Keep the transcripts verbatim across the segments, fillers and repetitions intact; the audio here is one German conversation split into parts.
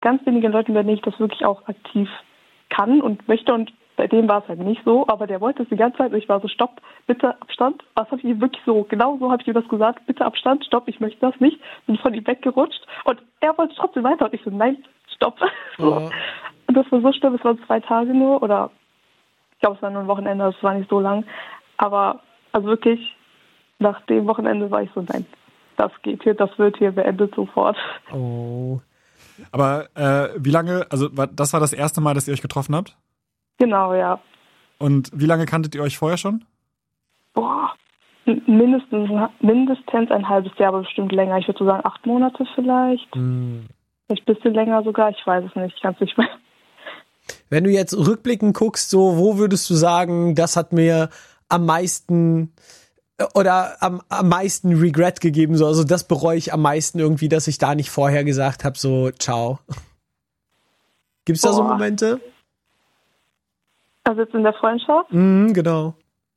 ganz wenigen Leuten, bei denen ich das wirklich auch aktiv kann und möchte, und bei dem war es halt nicht so, aber der wollte es die ganze Zeit und ich war so, stopp, bitte Abstand. Was habe ich ihm wirklich so, genau so habe ich ihm das gesagt, bitte Abstand, stopp, ich möchte das nicht. Bin von ihm weggerutscht und er wollte trotzdem weiter und ich so, nein, stopp. So. Ja. Und das war so schlimm, es waren zwei Tage nur oder ich glaube, es war nur ein Wochenende, das war nicht so lang, aber also wirklich nach dem Wochenende war ich so, nein, das geht hier, das wird hier beendet sofort. Oh. Aber äh, wie lange, also das war das erste Mal, dass ihr euch getroffen habt? Genau, ja. Und wie lange kanntet ihr euch vorher schon? Boah, mindestens, mindestens ein halbes Jahr, aber bestimmt länger. Ich würde so sagen acht Monate vielleicht. Hm. Vielleicht ein bisschen länger sogar, ich weiß es nicht, ich kann es nicht mehr. Wenn du jetzt rückblickend guckst, so, wo würdest du sagen, das hat mir am meisten oder am, am meisten Regret gegeben, so, also das bereue ich am meisten irgendwie, dass ich da nicht vorher gesagt habe, so, ciao. Gibt's da Boah. so Momente? Also jetzt in der Freundschaft? Mhm, genau.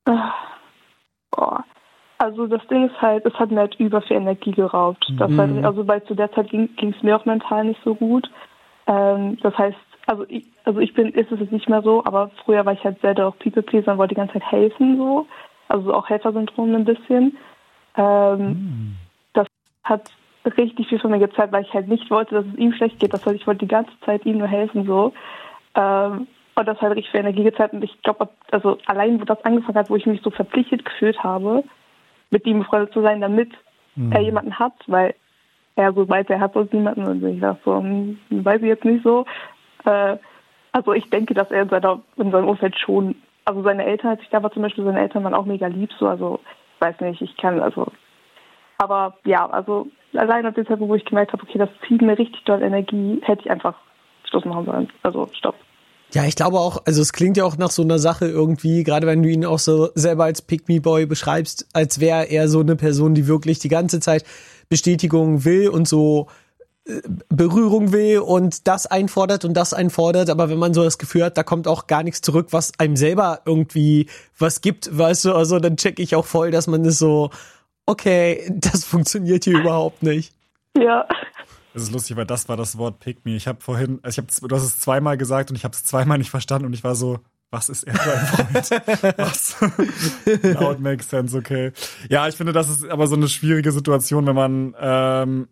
Boah. Also das Ding ist halt, es hat mir halt über viel Energie geraubt. Das Mhm. halt, also weil zu der Zeit ging es mir auch mental nicht so gut. Ähm, das heißt, also ich, also ich bin, ist es jetzt nicht mehr so, aber früher war ich halt sehr auch People-Pleaser und wollte die ganze Zeit helfen, so. Also auch Helfersyndrom ein bisschen. Ähm, Mhm. Das hat richtig viel von mir gezeigt, weil ich halt nicht wollte, dass es ihm schlecht geht. Das heißt, ich wollte die ganze Zeit ihm nur helfen, so. Ähm, und das hat richtig viel Energie gezeigt. Und ich glaube, also allein, wo das angefangen hat, wo ich mich so verpflichtet gefühlt habe, mit ihm befreundet zu sein, damit Mhm. er jemanden hat, weil er so meinte, er hat sonst niemanden. Und ich dachte so, hm, weiß ich jetzt nicht so. Äh, also ich denke, dass er in, seiner, in seinem Umfeld schon, also seine Eltern, als ich da war zum Beispiel, seine Eltern waren auch mega lieb, so, also ich weiß nicht, ich kann, also, aber ja, also allein ab dem Zeitpunkt, wo ich gemerkt habe, okay, das zieht mir richtig doll Energie, hätte ich einfach Schluss machen sollen, also stopp. Ja, ich glaube auch, also es klingt ja auch nach so einer Sache irgendwie, gerade wenn du ihn auch so selber als Pick-me-Boy beschreibst, als wäre er so eine Person, die wirklich die ganze Zeit Bestätigung will und so äh, Berührung will und das einfordert und das einfordert, aber wenn man so das Gefühl hat, da kommt auch gar nichts zurück, was einem selber irgendwie was gibt, weißt du, also dann check ich auch voll, dass man das so, okay, das funktioniert hier überhaupt nicht. Ja. Das ist lustig, weil das war das Wort Pick Me. Ich habe vorhin, also ich hab, du hast es zweimal gesagt und ich habe es zweimal nicht verstanden und ich war so, was ist er für ein Freund? Was? Now it makes sense, okay. Ja, ich finde, das ist aber so eine schwierige Situation, wenn man, ähm,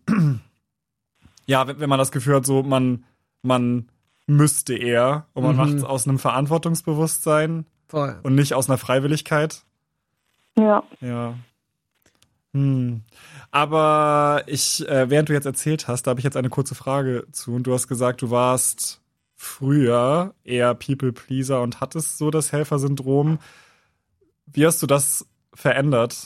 ja, wenn, wenn man das Gefühl hat, so man, man müsste eher und man Mhm. macht es aus einem Verantwortungsbewusstsein Voll. und nicht aus einer Freiwilligkeit. Ja. Ja. Hm. Aber ich, äh, während du jetzt erzählt hast, da habe ich jetzt eine kurze Frage zu. Und du hast gesagt, du warst früher eher People-Pleaser und hattest so das Helfersyndrom. Wie hast du das verändert?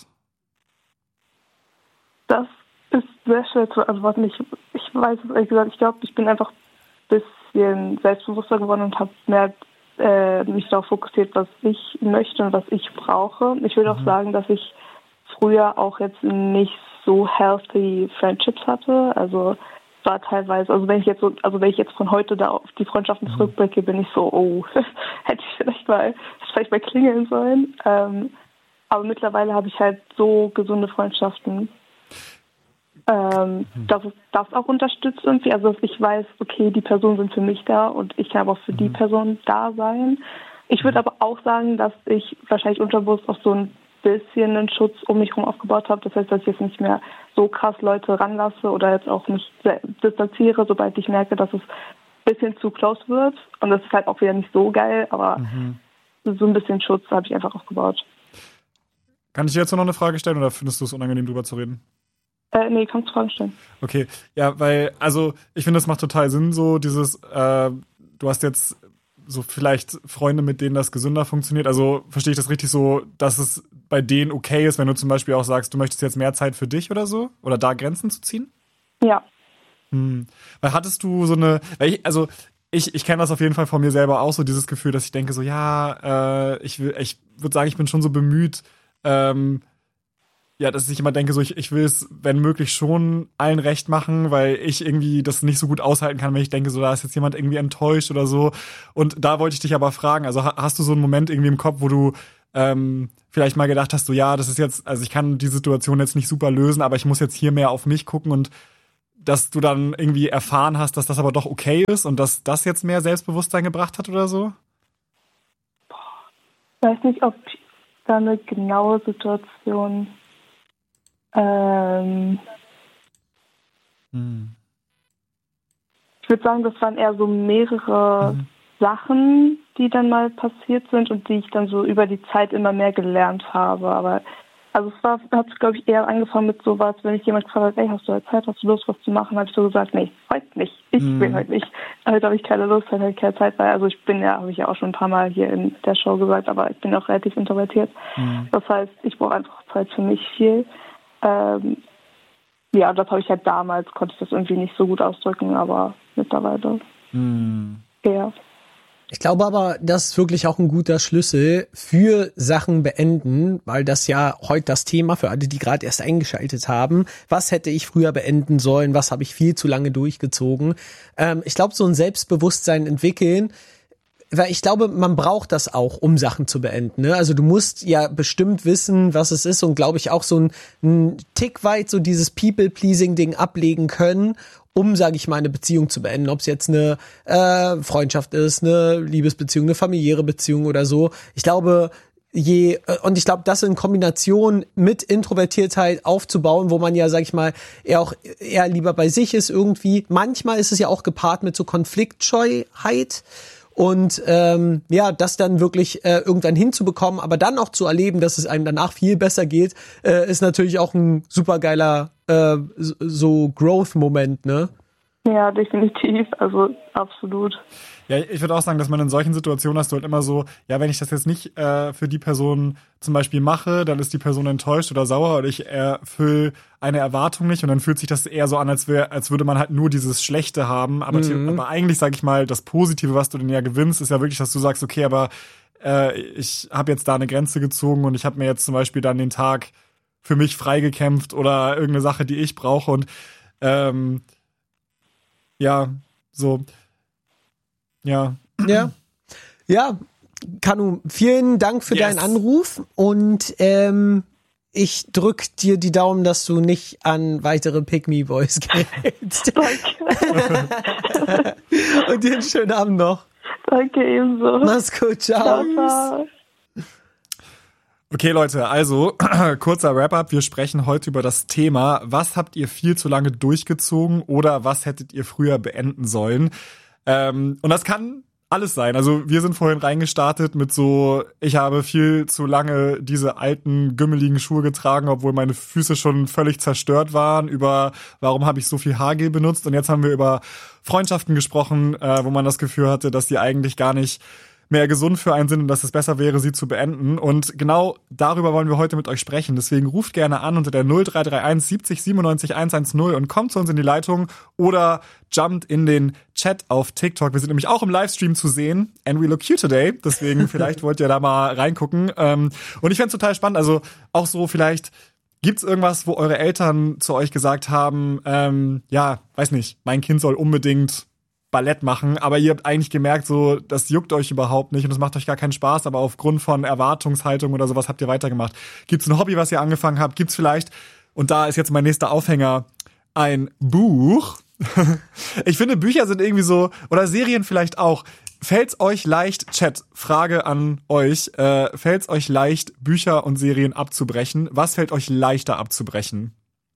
Das ist sehr schwer zu antworten. Ich, ich weiß es ehrlich gesagt, ich glaube, ich bin einfach ein bisschen selbstbewusster geworden und habe mehr äh, mich darauf fokussiert, was ich möchte und was ich brauche. Ich würde auch sagen, dass ich früher auch jetzt nicht so healthy Friendships hatte. Also es war teilweise, also wenn ich jetzt so, also wenn ich jetzt von heute da auf die Freundschaften zurückblicke, bin ich so, oh, hätte ich vielleicht mal, hätte ich vielleicht mal klingeln sollen. Ähm, aber mittlerweile habe ich halt so gesunde Freundschaften, ähm, dass es das auch unterstützt irgendwie. Also dass ich weiß, okay, die Personen sind für mich da und ich kann aber auch für die Person da sein. Ich würde aber auch sagen, dass ich wahrscheinlich unterbewusst auch so ein bisschen einen Schutz um mich herum aufgebaut habe. Das heißt, dass ich jetzt nicht mehr so krass Leute ranlasse oder jetzt auch nicht distanziere, sobald ich merke, dass es ein bisschen zu close wird. Und das ist halt auch wieder nicht so geil, aber Mhm. so ein bisschen Schutz habe ich einfach aufgebaut. Kann ich dir jetzt noch eine Frage stellen oder findest du es unangenehm, drüber zu reden? Äh, nee, kannst du Fragen stellen. Okay, ja, weil, also ich finde, das macht total Sinn, so dieses, äh, du hast jetzt so vielleicht Freunde, mit denen das gesünder funktioniert. Also verstehe ich das richtig so, dass es bei denen okay ist, wenn du zum Beispiel auch sagst, du möchtest jetzt mehr Zeit für dich oder so? Oder da Grenzen zu ziehen? Ja. Hm. Weil hattest du so eine, weil ich, also ich, ich kenne das auf jeden Fall von mir selber auch, so dieses Gefühl, dass ich denke so, ja, äh, ich will, ich würde sagen, ich bin schon so bemüht, ähm, ja, dass ich immer denke, so ich, ich will es, wenn möglich, schon allen recht machen, weil ich irgendwie das nicht so gut aushalten kann, wenn ich denke, so da ist jetzt jemand irgendwie enttäuscht oder so. Und da wollte ich dich aber fragen, also hast du so einen Moment irgendwie im Kopf, wo du ähm, vielleicht mal gedacht hast, so ja, das ist jetzt, also ich kann die Situation jetzt nicht super lösen, aber ich muss jetzt hier mehr auf mich gucken und dass du dann irgendwie erfahren hast, dass das aber doch okay ist und dass das jetzt mehr Selbstbewusstsein gebracht hat oder so? Ich weiß nicht, ob da eine genaue Situation ähm hm. Ich würde sagen, das waren eher so mehrere mhm. Sachen, die dann mal passiert sind und die ich dann so über die Zeit immer mehr gelernt habe. Aber also es war, hat glaube ich eher angefangen mit sowas, wenn ich jemand gefragt hat, ey, hast du heute Zeit, hast du Lust, was zu machen? Habe ich so gesagt, nee, heute nicht. Ich mhm. will heute nicht. Heute habe ich keine Lust, heute habe ich keine Zeit, weil also ich bin ja, habe ich ja auch schon ein paar Mal hier in der Show gesagt, aber ich bin auch relativ introvertiert. Mhm. Das heißt, ich brauche einfach Zeit für mich viel. Ähm, ja, das habe ich halt damals, konnte ich das irgendwie nicht so gut ausdrücken, aber mittlerweile mhm. eher. Ich glaube aber, das ist wirklich auch ein guter Schlüssel für Sachen beenden, weil das ja heute das Thema für alle, die gerade erst eingeschaltet haben. Was hätte ich früher beenden sollen? Was habe ich viel zu lange durchgezogen? Ähm, ich glaube, so ein Selbstbewusstsein entwickeln, weil ich glaube, man braucht das auch, um Sachen zu beenden. Ne? Also du musst ja bestimmt wissen, was es ist und glaube ich auch so ein, ein Tick weit so dieses People-Pleasing-Ding ablegen können, um, sage ich mal, eine Beziehung zu beenden. Ob es jetzt eine äh, Freundschaft ist, eine Liebesbeziehung, eine familiäre Beziehung oder so. Ich glaube, je und ich glaube, das in Kombination mit Introvertiertheit aufzubauen, wo man ja, sag ich mal, eher auch eher lieber bei sich ist irgendwie. Manchmal ist es ja auch gepaart mit so Konfliktscheuheit. Und ähm, ja, das dann wirklich äh, irgendwann hinzubekommen, aber dann auch zu erleben, dass es einem danach viel besser geht, äh, ist natürlich auch ein supergeiler äh, so Growth-Moment, ne? Ja, definitiv, also absolut. Ja, ich würde auch sagen, dass man in solchen Situationen hast du halt immer so, ja, wenn ich das jetzt nicht äh, für die Person zum Beispiel mache, dann ist die Person enttäuscht oder sauer oder ich erfülle eine Erwartung nicht und dann fühlt sich das eher so an, als wäre, als würde man halt nur dieses Schlechte haben. Aber, mhm. aber eigentlich, sage ich mal, das Positive, was du denn ja gewinnst, ist ja wirklich, dass du sagst, okay, aber äh, ich habe jetzt da eine Grenze gezogen und ich habe mir jetzt zum Beispiel dann den Tag für mich freigekämpft oder irgendeine Sache, die ich brauche und ähm, ja, so. Ja. Ja. Ja, Kanu, vielen Dank für yes. deinen Anruf und ähm, ich drück dir die Daumen, dass du nicht an weitere Pick-Me-Boys gerätst. Danke. Und dir einen schönen Abend noch. Danke ebenso. Mach's gut, ciao. Ciao. Okay, Leute, also kurzer Wrap-up. Wir sprechen heute über das Thema, was habt ihr viel zu lange durchgezogen oder was hättet ihr früher beenden sollen? Ähm, und das kann alles sein. Also wir sind vorhin reingestartet mit so, ich habe viel zu lange diese alten, gümmeligen Schuhe getragen, obwohl meine Füße schon völlig zerstört waren, über warum habe ich so viel Haargel benutzt. Und jetzt haben wir über Freundschaften gesprochen, äh, wo man das Gefühl hatte, dass die eigentlich gar nicht mehr gesund für einen sind und dass es besser wäre, sie zu beenden. Und genau darüber wollen wir heute mit euch sprechen. Deswegen ruft gerne an unter der null drei drei eins siebzig siebenundneunzig hundertzehn und kommt zu uns in die Leitung oder jumpt in den Chat auf TikTok. Wir sind nämlich auch im Livestream zu sehen. And we look cute today. Deswegen vielleicht wollt ihr da mal reingucken. Und ich fänd's total spannend. Also auch so vielleicht gibt's irgendwas, wo eure Eltern zu euch gesagt haben, ähm, ja, weiß nicht, mein Kind soll unbedingt Ballett machen, aber ihr habt eigentlich gemerkt, so, das juckt euch überhaupt nicht und das macht euch gar keinen Spaß, aber aufgrund von Erwartungshaltung oder sowas habt ihr weitergemacht. Gibt's ein Hobby, was ihr angefangen habt? Gibt's vielleicht, und da ist jetzt mein nächster Aufhänger, ein Buch? Ich finde, Bücher sind irgendwie so, oder Serien vielleicht auch. Fällt's euch leicht, Chat, Frage an euch, äh, fällt's euch leicht, Bücher und Serien abzubrechen? Was fällt euch leichter abzubrechen?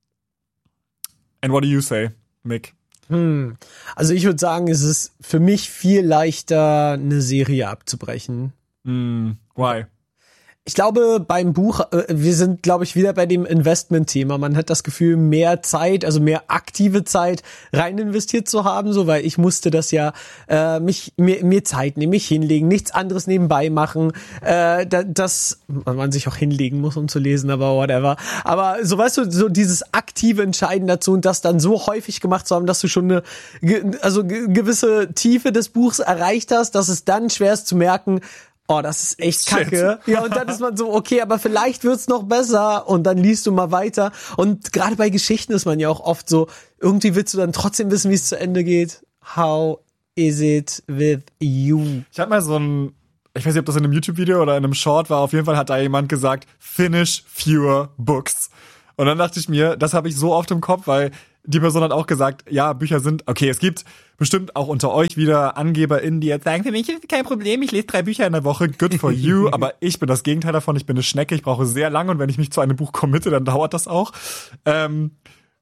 And what do you say, Mick? Hm. Also ich würde sagen, es ist für mich viel leichter, eine Serie abzubrechen. Mm, why? Ich glaube, beim Buch, äh, wir sind, glaube ich, wieder bei dem Investment-Thema. Man hat das Gefühl, mehr Zeit, also mehr aktive Zeit rein investiert zu haben, so, weil ich musste das ja äh, mich mir, mir Zeit nehmen, mich hinlegen, nichts anderes nebenbei machen. Äh, da, das man sich auch hinlegen muss, um zu lesen, aber whatever. Aber so, weißt du, so dieses aktive Entscheiden dazu und das dann so häufig gemacht zu haben, dass du schon eine ge- also ge- gewisse Tiefe des Buchs erreicht hast, dass es dann schwer ist zu merken, oh, das ist echt kacke. Shit. Ja, und dann ist man so, okay, aber vielleicht wird's noch besser und dann liest du mal weiter. Und gerade bei Geschichten ist man ja auch oft so, irgendwie willst du dann trotzdem wissen, wie es zu Ende geht. How is it with you? Ich hab mal so ein, ich weiß nicht, ob das in einem YouTube-Video oder in einem Short war, auf jeden Fall hat da jemand gesagt, finish fewer books. Und dann dachte ich mir, das habe ich so oft im Kopf, weil die Person hat auch gesagt, ja, Bücher sind, okay, es gibt bestimmt auch unter euch wieder AngeberInnen, die jetzt sagen, für mich ist kein Problem, ich lese drei Bücher in der Woche, good for you, aber ich bin das Gegenteil davon, ich bin eine Schnecke, ich brauche sehr lange und wenn ich mich zu einem Buch committe, dann dauert das auch. Ähm,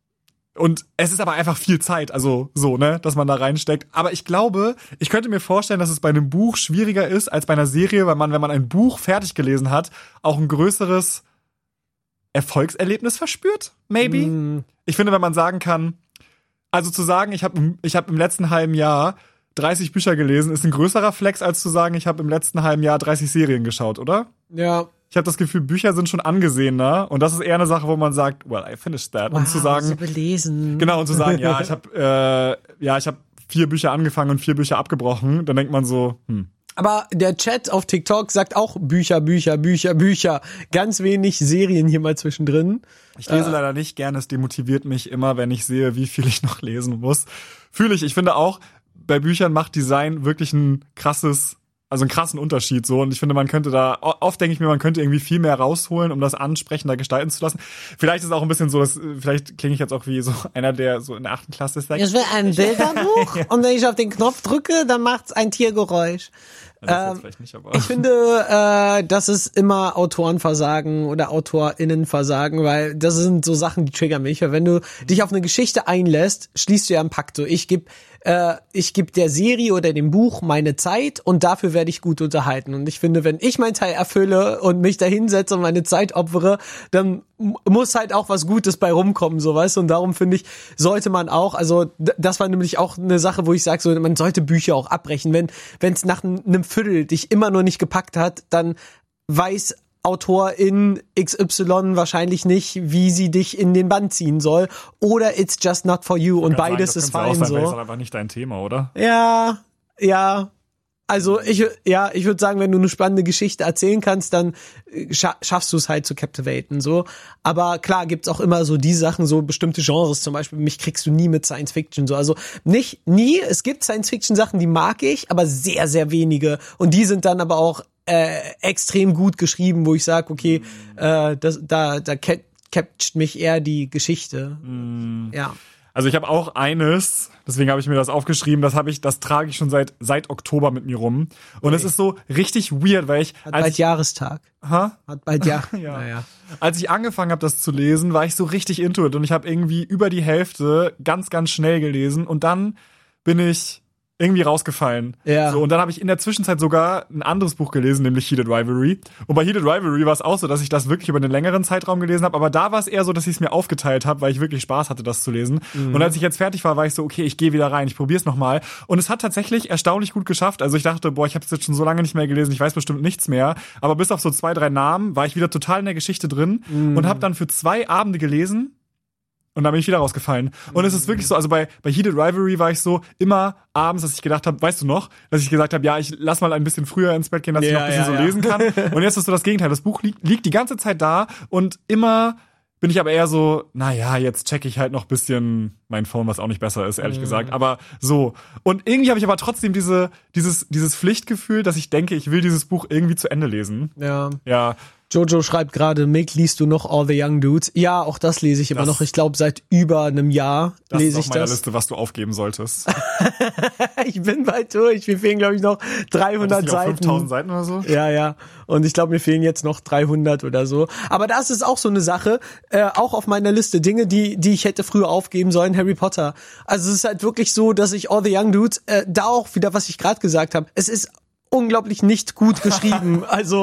und es ist aber einfach viel Zeit, also so, ne, dass man da reinsteckt. Aber ich glaube, ich könnte mir vorstellen, dass es bei einem Buch schwieriger ist als bei einer Serie, weil man, wenn man ein Buch fertig gelesen hat, auch ein größeres Erfolgserlebnis verspürt, maybe. Mm. Ich finde, wenn man sagen kann, also zu sagen, ich habe ich hab im letzten halben Jahr dreißig Bücher gelesen, ist ein größerer Flex, als zu sagen, ich habe im letzten halben Jahr dreißig Serien geschaut, oder? Ja. Ich habe das Gefühl, Bücher sind schon angesehener und das ist eher eine Sache, wo man sagt, well, I finished that. Wow, und zu sagen, so belesen. Genau, und zu sagen, ja, ich habe äh, ja, ich habe vier Bücher angefangen und vier Bücher abgebrochen, dann denkt man so, hm. Aber der Chat auf TikTok sagt auch Bücher, Bücher, Bücher, Bücher. Ganz wenig Serien hier mal zwischendrin. Ich lese äh, leider nicht gerne. Es demotiviert mich immer, wenn ich sehe, wie viel ich noch lesen muss. Fühle ich. Ich finde auch, bei Büchern macht Design wirklich ein krasses, also einen krassen Unterschied so. Und ich finde, man könnte da, oft denke ich mir, man könnte irgendwie viel mehr rausholen, um das ansprechender gestalten zu lassen. Vielleicht ist es auch ein bisschen so, dass, vielleicht klinge ich jetzt auch wie so einer, der so in der achten Klasse ist. Ich will ein Bilderbuch ja. Und wenn ich auf den Knopf drücke, dann macht's ein Tiergeräusch. Ja, das ähm, nicht, aber. Ich finde, äh, das ist immer Autorenversagen oder AutorInnenversagen, weil das sind so Sachen, die triggern mich. Weil wenn du dich auf eine Geschichte einlässt, schließt du ja einen Pakt. So, ich gebe äh, ich geb der Serie oder dem Buch meine Zeit und dafür werde ich gut unterhalten. Und ich finde, wenn ich meinen Teil erfülle und mich da hinsetze und meine Zeit opfere, dann muss halt auch was Gutes bei rumkommen, so, weißt du. Und darum finde ich, sollte man auch, also d- das war nämlich auch eine Sache, wo ich sage, so, man sollte Bücher auch abbrechen. Wenn wenn es nach einem Viertel dich immer nur nicht gepackt hat, dann weiß Autorin X Y wahrscheinlich nicht, wie sie dich in den Bann ziehen soll. Oder it's just not for you. Und beides sagen, ist fein fein so. so. Das ist einfach nicht dein Thema, oder? Ja, ja. Also ich, ja, ich würde sagen, wenn du eine spannende Geschichte erzählen kannst, dann scha- schaffst du es halt zu captivaten, so. Aber klar gibt's auch immer so die Sachen, so bestimmte Genres, zum Beispiel, mich kriegst du nie mit Science Fiction, so. Also nicht, nie, es gibt Science Fiction Sachen, die mag ich, aber sehr, sehr wenige. Und die sind dann aber auch äh, extrem gut geschrieben, wo ich sage, okay, äh, das, da, da ca- catcht mich eher die Geschichte. Mm. Ja. Also ich habe auch eines, deswegen habe ich mir das aufgeschrieben, das habe ich, das trage ich schon seit seit Oktober mit mir rum. Und es okay. ist so richtig weird, weil ich hat als bald ich, Jahrestag. Ha? Hat bald Jahr. ja. Naja. Als ich angefangen habe, das zu lesen, war ich so richtig into it und ich habe irgendwie über die Hälfte ganz ganz schnell gelesen und dann bin ich irgendwie rausgefallen. Ja. So, und dann habe ich in der Zwischenzeit sogar ein anderes Buch gelesen, nämlich Heated Rivalry. Und bei Heated Rivalry war es auch so, dass ich das wirklich über einen längeren Zeitraum gelesen habe. Aber da war es eher so, dass ich es mir aufgeteilt habe, weil ich wirklich Spaß hatte, das zu lesen. Mhm. Und als ich jetzt fertig war, war ich so, okay, ich gehe wieder rein, ich probiere es nochmal. Und es hat tatsächlich erstaunlich gut geschafft. Also ich dachte, boah, ich habe es jetzt schon so lange nicht mehr gelesen, ich weiß bestimmt nichts mehr. Aber bis auf so zwei, drei Namen war ich wieder total in der Geschichte drin mhm. und habe dann für zwei Abende gelesen. Und dann bin ich wieder rausgefallen. Und es ist wirklich so, also bei, bei Heated Rivalry war ich so immer abends, dass ich gedacht habe, weißt du noch, dass ich gesagt habe, ja, ich lass mal ein bisschen früher ins Bett gehen, dass ja, ich noch ein bisschen ja, so ja. lesen kann. Und jetzt ist so das Gegenteil. Das Buch liegt, liegt die ganze Zeit da und immer bin ich aber eher so, naja, jetzt checke ich halt noch ein bisschen mein Phone, was auch nicht besser ist, ehrlich mhm. gesagt. Aber so. Und irgendwie habe ich aber trotzdem diese, dieses, dieses Pflichtgefühl, dass ich denke, ich will dieses Buch irgendwie zu Ende lesen. Ja. Ja. Jojo schreibt gerade, Mick, liest du noch All the Young Dudes? Ja, auch das lese ich immer das, noch. Ich glaube, seit über einem Jahr lese ich das. Das ist auf meiner Liste, was du aufgeben solltest. Ich bin bald durch. Mir fehlen, glaube ich, noch dreihundert Seiten. fünftausend Seiten oder so? Ja, ja. Und ich glaube, mir fehlen jetzt noch dreihundert oder so. Aber das ist auch so eine Sache, äh, auch auf meiner Liste. Dinge, die die ich hätte früher aufgeben sollen. Harry Potter. Also es ist halt wirklich so, dass ich All the Young Dudes, äh, da auch wieder, was ich gerade gesagt habe, es ist unglaublich nicht gut geschrieben. Also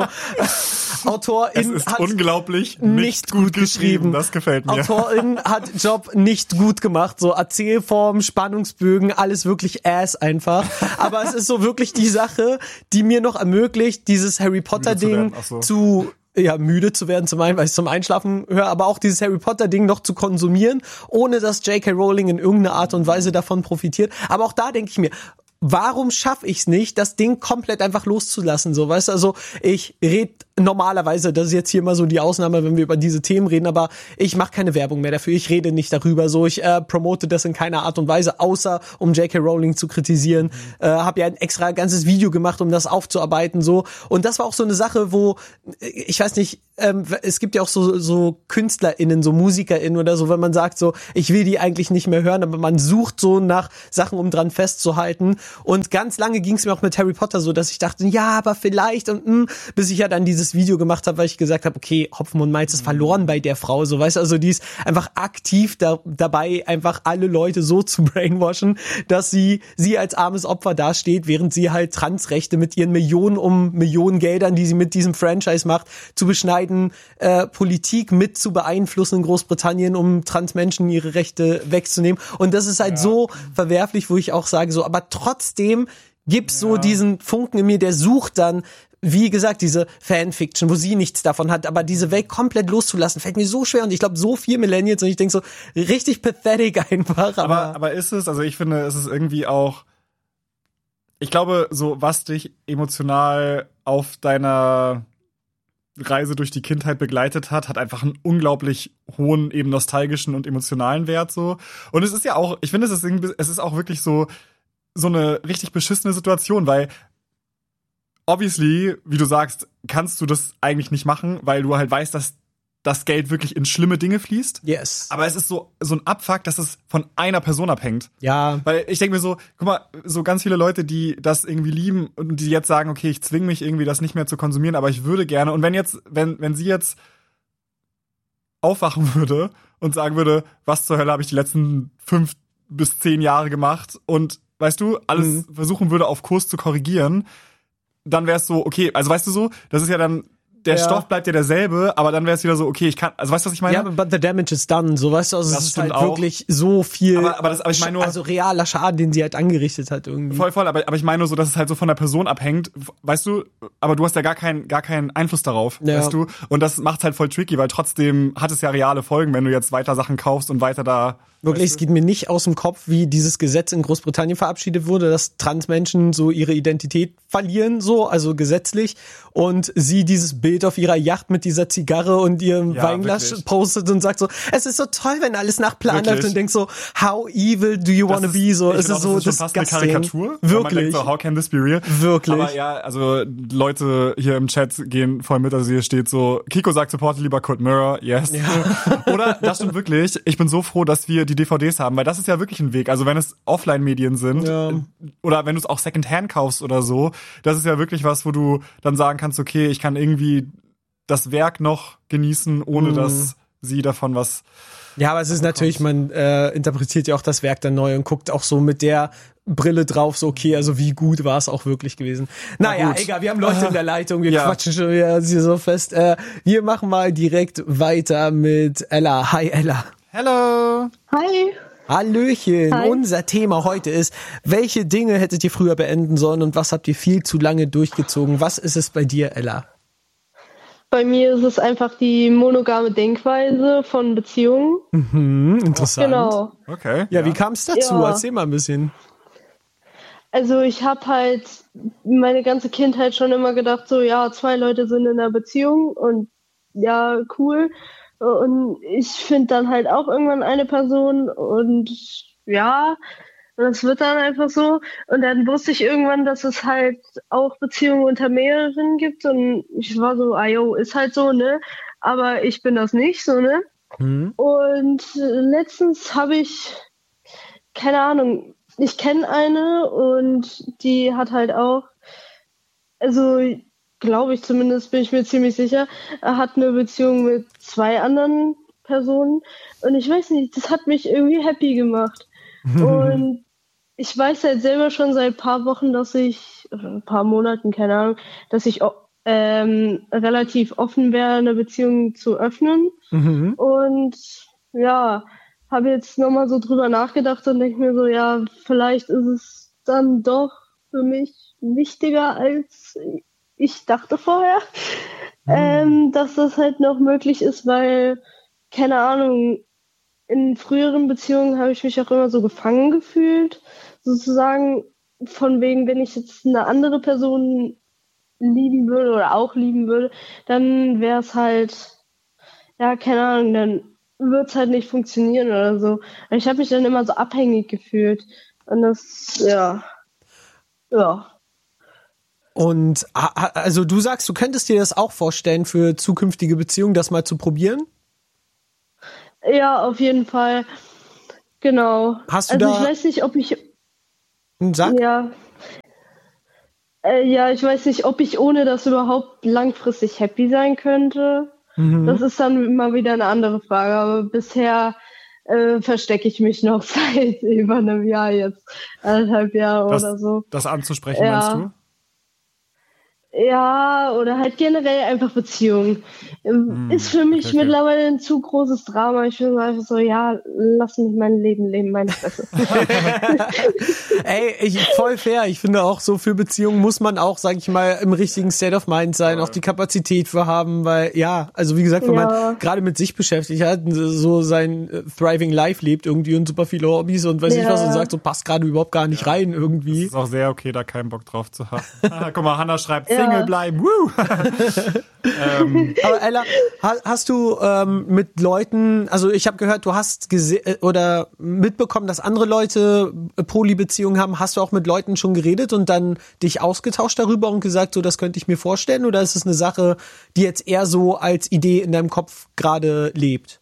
Autorin es ist hat unglaublich nicht, nicht gut, gut geschrieben. geschrieben. Das gefällt mir. Autorin hat Job nicht gut gemacht. So Erzählform, Spannungsbögen, alles wirklich ass einfach. Aber es ist so wirklich die Sache, die mir noch ermöglicht, dieses Harry Potter Ding zu, zu ja, müde zu werden zum einen, weil ich es zum Einschlafen höre, aber auch dieses Harry Potter Ding noch zu konsumieren, ohne dass J K Rowling in irgendeiner Art und Weise davon profitiert. Aber auch da denke ich mir, warum schaffe ich es nicht, das Ding komplett einfach loszulassen, so, weißt du, also ich red normalerweise, das ist jetzt hier mal so die Ausnahme, wenn wir über diese Themen reden, aber ich mache keine Werbung mehr dafür, ich rede nicht darüber, so ich äh, promote das in keiner Art und Weise, außer um J K. Rowling zu kritisieren, mhm. äh, habe ja ein extra ganzes Video gemacht, um das aufzuarbeiten, so, und das war auch so eine Sache, wo, ich weiß nicht, ähm, es gibt ja auch so so KünstlerInnen, so MusikerInnen oder so, wenn man sagt so, ich will die eigentlich nicht mehr hören, aber man sucht so nach Sachen, um dran festzuhalten, und ganz lange ging es mir auch mit Harry Potter so, dass ich dachte, ja, aber vielleicht und mh, bis ich ja dann dieses Video gemacht habe, weil ich gesagt habe, okay, Hopfen und Malz ist verloren bei der Frau, so, weißt du, also die ist einfach aktiv da, dabei, einfach alle Leute so zu brainwashen, dass sie sie als armes Opfer dasteht, während sie halt Transrechte mit ihren Millionen um Millionen Geldern, die sie mit diesem Franchise macht, zu beschneiden, äh, Politik mit zu beeinflussen in Großbritannien, um Transmenschen ihre Rechte wegzunehmen, und das ist halt ja. so verwerflich, wo ich auch sage, so, aber trotzdem gibt's ja. so diesen Funken in mir, der sucht dann, wie gesagt, diese Fanfiction, wo sie nichts davon hat, aber diese Welt komplett loszulassen, fällt mir so schwer, und ich glaube, so viel Millennials, und ich denke so, richtig pathetic einfach. Aber, aber, aber ist es, also ich finde, es ist irgendwie auch, ich glaube, so, was dich emotional auf deiner Reise durch die Kindheit begleitet hat, hat einfach einen unglaublich hohen, eben nostalgischen und emotionalen Wert, so. Und es ist ja auch, ich finde, es ist irgendwie, es ist auch wirklich so, so eine richtig beschissene Situation, weil obviously, wie du sagst, kannst du das eigentlich nicht machen, weil du halt weißt, dass das Geld wirklich in schlimme Dinge fließt. Yes. Aber es ist so so ein Abfuck, dass es von einer Person abhängt. Ja. Weil ich denke mir so, guck mal, so ganz viele Leute, die das irgendwie lieben und die jetzt sagen, okay, ich zwinge mich irgendwie, das nicht mehr zu konsumieren, aber ich würde gerne. Und wenn jetzt, wenn wenn sie jetzt aufwachen würde und sagen würde, was zur Hölle habe ich die letzten fünf bis zehn Jahre gemacht, und weißt du, alles mhm. versuchen würde, auf Kurs zu korrigieren, dann wäre es so, okay, also weißt du so, das ist ja dann, der ja. Stoff bleibt ja derselbe, aber dann wäre es wieder so, okay, ich kann, also weißt du, was ich meine? Ja, but the damage is done, so, weißt du, also das es ist halt auch. wirklich so viel, aber, aber, das, aber ich meine nur, also realer Schaden, den sie halt angerichtet hat irgendwie. Voll, voll, aber, aber ich meine nur so, dass es halt so von der Person abhängt, weißt du, aber du hast ja gar keinen, gar keinen Einfluss darauf, ja. weißt du, und das macht's halt voll tricky, weil trotzdem hat es ja reale Folgen, wenn du jetzt weiter Sachen kaufst und weiter da. Wirklich, es geht mir nicht aus dem Kopf, wie dieses Gesetz in Großbritannien verabschiedet wurde, dass Transmenschen so ihre Identität verlieren, so, also gesetzlich, und sie dieses Bild auf ihrer Yacht mit dieser Zigarre und ihrem ja, Weinglas wirklich. postet und sagt so, es ist so toll, wenn alles nach Plan läuft, und denkst so, how evil do you wanna be, so, es ist so, das ist schon fast eine Karikatur. Wirklich. Man denkt so, how can this be real? Wirklich. Aber ja, also Leute hier im Chat gehen voll mit, also hier steht so, Kiko sagt, supporte lieber Cold Mirror, yes. Ja. Oder, das stimmt wirklich, ich bin so froh, dass wir die D V Ds haben, weil das ist ja wirklich ein Weg. Also wenn es Offline-Medien sind, ja. oder wenn du es auch Secondhand kaufst oder so, das ist ja wirklich was, wo du dann sagen kannst, okay, ich kann irgendwie das Werk noch genießen, ohne mhm. dass sie davon was. Ja, aber es ist natürlich, man äh, interpretiert ja auch das Werk dann neu und guckt auch so mit der Brille drauf, so okay, also wie gut war es auch wirklich gewesen. Naja, Na egal, wir haben Leute in der Leitung, wir ja. quatschen schon wieder hier so fest. Äh, wir machen mal direkt weiter mit Ella. Hi Ella. Hello. Hi. Hallöchen. Hi. Unser Thema heute ist, welche Dinge hättet ihr früher beenden sollen und was habt ihr viel zu lange durchgezogen? Was ist es bei dir, Ella? Bei mir ist es einfach die monogame Denkweise von Beziehungen. Mhm, interessant. Genau. Okay. Ja, ja. Wie kam es dazu? Ja. Erzähl mal ein bisschen. Also ich habe halt meine ganze Kindheit schon immer gedacht, so ja, zwei Leute sind in einer Beziehung und ja, cool. Und ich finde dann halt auch irgendwann eine Person und ja, das wird dann einfach so. Und dann wusste ich irgendwann, dass es halt auch Beziehungen unter mehreren gibt und ich war so, ah jo, ist halt so, ne? Aber ich bin das nicht, so, ne? Mhm. Und letztens habe ich, keine Ahnung, ich kenne eine und die hat halt auch, also glaube ich zumindest, bin ich mir ziemlich sicher, er hat eine Beziehung mit zwei anderen Personen und ich weiß nicht, das hat mich irgendwie happy gemacht. Und ich weiß halt selber schon seit ein paar Wochen, dass ich, oder ein paar Monaten, keine Ahnung, dass ich ähm, relativ offen wäre, eine Beziehung zu öffnen. Mhm. Und ja, habe jetzt nochmal so drüber nachgedacht und denke mir so, ja, vielleicht ist es dann doch für mich wichtiger, als ich dachte vorher, mhm. ähm, dass das halt noch möglich ist, weil, keine Ahnung, in früheren Beziehungen habe ich mich auch immer so gefangen gefühlt, sozusagen von wegen, wenn ich jetzt eine andere Person lieben würde oder auch lieben würde, dann wäre es halt, ja, keine Ahnung, dann wird es halt nicht funktionieren oder so. Und ich habe mich dann immer so abhängig gefühlt. Und das, ja, ja. Und also du sagst, du könntest dir das auch vorstellen, für zukünftige Beziehungen das mal zu probieren? Ja, auf jeden Fall. Genau. Hast du also da... ich weiß nicht, ob ich... Sag. Ja. Äh, ja, ich weiß nicht, ob ich ohne das überhaupt langfristig happy sein könnte. Mhm. Das ist dann immer wieder eine andere Frage. Aber bisher äh, verstecke ich mich noch seit über einem Jahr jetzt. Anderthalb Jahre das, oder so. Das anzusprechen, ja. meinst du? Ja, oder halt generell einfach Beziehungen. Hm, ist für mich okay, okay. mittlerweile ein zu großes Drama. Ich bin einfach so, ja, lass mich mein Leben leben, meine Fresse. Ey, ich, voll fair. Ich finde auch so, für Beziehungen muss man auch, sag ich mal, im richtigen State of Mind sein, auch die Kapazität für haben, weil, ja, also wie gesagt, wenn ja. man gerade mit sich beschäftigt hat, so sein äh, Thriving Life lebt irgendwie und super viele Hobbys und weiß ja. nicht was und sagt, so passt gerade überhaupt gar nicht ja. rein irgendwie. Das ist auch sehr okay, da keinen Bock drauf zu haben. Ah, guck mal, Hannah schreibt, ja. Single bleiben, woo! ähm. Aber Ella, hast du ähm, mit Leuten, also ich habe gehört, du hast gese- oder mitbekommen, dass andere Leute Polybeziehungen haben. Hast du auch mit Leuten schon geredet und dann dich ausgetauscht darüber und gesagt, so das könnte ich mir vorstellen? Oder ist es eine Sache, die jetzt eher so als Idee in deinem Kopf gerade lebt?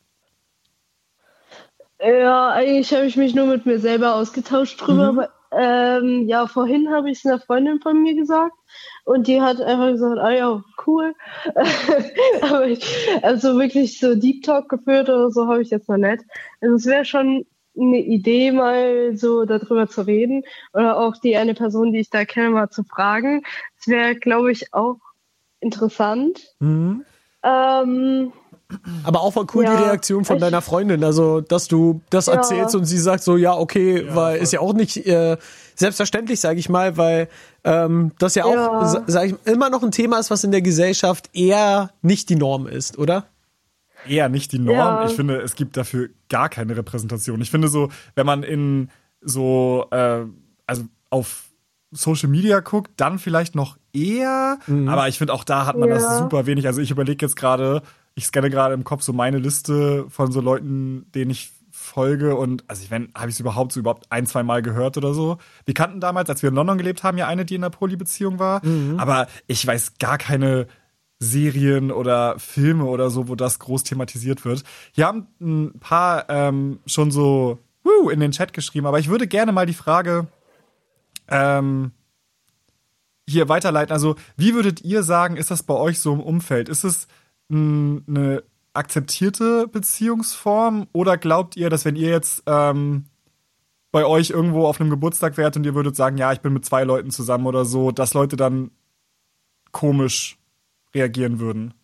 Ja, eigentlich habe ich mich nur mit mir selber ausgetauscht drüber. Mhm. Aber, ähm, ja, vorhin habe ich es einer Freundin von mir gesagt. Und die hat einfach gesagt, ah ja, cool. Aber ich, also wirklich so Deep Talk geführt oder so habe ich jetzt noch nicht. Also es wäre schon eine Idee, mal so darüber zu reden. Oder auch die eine Person, die ich da kenne, mal zu fragen. Das wäre, glaube ich, auch interessant. Mhm. Ähm, Aber auch voll cool ja, die Reaktion von ich, deiner Freundin, also dass du das ja. erzählst und sie sagt so, ja, okay, ja, weil voll. Ist ja auch nicht äh, selbstverständlich, sage ich mal, weil ähm, das ja auch, ja. sage ich, immer noch ein Thema ist, was in der Gesellschaft eher nicht die Norm ist, oder? Eher nicht die Norm. Ja. Ich finde, es gibt dafür gar keine Repräsentation. Ich finde so, wenn man in so, äh, also auf Social Media guckt, dann vielleicht noch eher, mhm. aber ich finde auch da hat man ja. das super wenig. Also ich überlege jetzt gerade, ich scanne gerade im Kopf so meine Liste von so Leuten, denen ich folge und also ich wenn habe ich es überhaupt so überhaupt ein, zwei Mal gehört oder so. Wir kannten damals, als wir in London gelebt haben, ja eine, die in einer Polybeziehung war, mhm. aber ich weiß gar keine Serien oder Filme oder so, wo das groß thematisiert wird. Hier haben ein paar ähm, schon so wuh, in den Chat geschrieben, aber ich würde gerne mal die Frage ähm, hier weiterleiten. Also wie würdet ihr sagen, ist das bei euch so im Umfeld? Ist es eine akzeptierte Beziehungsform oder glaubt ihr, dass wenn ihr jetzt ähm, bei euch irgendwo auf einem Geburtstag wärt und ihr würdet sagen, ja, ich bin mit zwei Leuten zusammen oder so, dass Leute dann komisch reagieren würden?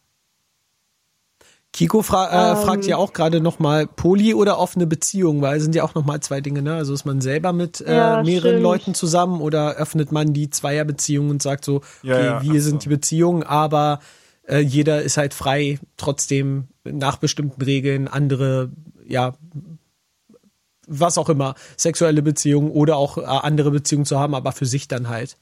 Kiko fra- äh, um, fragt ja auch gerade nochmal Poly oder offene Beziehung, weil es sind ja auch nochmal zwei Dinge, ne? Also ist man selber mit äh, ja, mehreren stimmt. Leuten zusammen oder öffnet man die Zweierbeziehung und sagt so, okay, ja, ja, wir sind so. Die Beziehung, aber äh, jeder ist halt frei, trotzdem nach bestimmten Regeln andere, ja, was auch immer, sexuelle Beziehungen oder auch äh, andere Beziehungen zu haben, aber für sich dann halt.